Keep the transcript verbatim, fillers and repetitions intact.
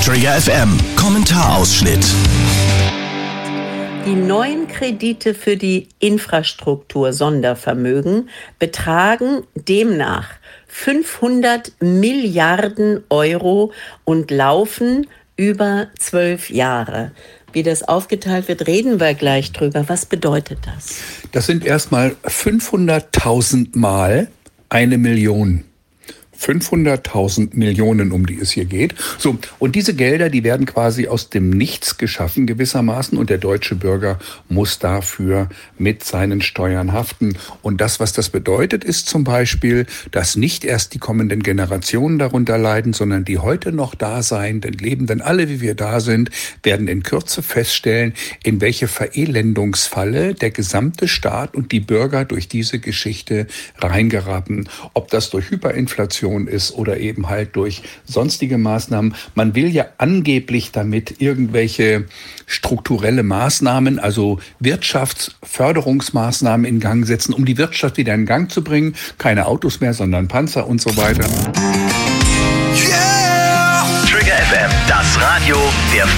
Trigger F M Kommentarausschnitt. Die neuen Kredite für die Infrastruktur-Sondervermögen betragen demnach fünfhundert Milliarden Euro und laufen über zwölf Jahre. Wie das aufgeteilt wird, reden wir gleich drüber. Was bedeutet das? Das sind erstmal fünfhunderttausend Mal eine Million. fünfhunderttausend Millionen, um die es hier geht. So, und diese Gelder, die werden quasi aus dem Nichts geschaffen gewissermaßen und der deutsche Bürger muss dafür mit seinen Steuern haften. Und das, was das bedeutet, ist zum Beispiel, dass nicht erst die kommenden Generationen darunter leiden, sondern die heute noch da sein, denn Lebenden, alle wie wir da sind, werden in Kürze feststellen, in welche Verelendungsfalle der gesamte Staat und die Bürger durch diese Geschichte reingeraten. Ob das durch Hyperinflation ist oder eben halt durch sonstige Maßnahmen. Man will ja angeblich damit irgendwelche strukturelle Maßnahmen, also Wirtschaftsförderungsmaßnahmen in Gang setzen, um die Wirtschaft wieder in Gang zu bringen. Keine Autos mehr, sondern Panzer und so weiter. Yeah! Trigger F M, das Radio der